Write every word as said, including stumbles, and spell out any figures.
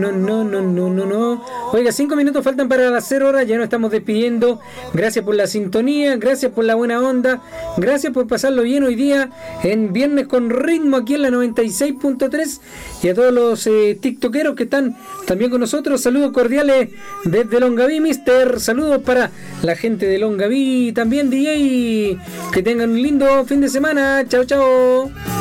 No, no, no, no, no, no. Oiga, cinco minutos faltan para las cero horas, ya nos estamos despidiendo. Gracias por la sintonía, gracias por la buena onda, gracias por pasarlo bien hoy día en Viernes con Ritmo aquí en la noventa y seis punto tres, y a todos los eh, tiktokeros que están también con nosotros, saludos cordiales desde Longaví, mister, saludos para la gente de Longaví, también D J, que tengan un lindo fin de semana, chao, chao.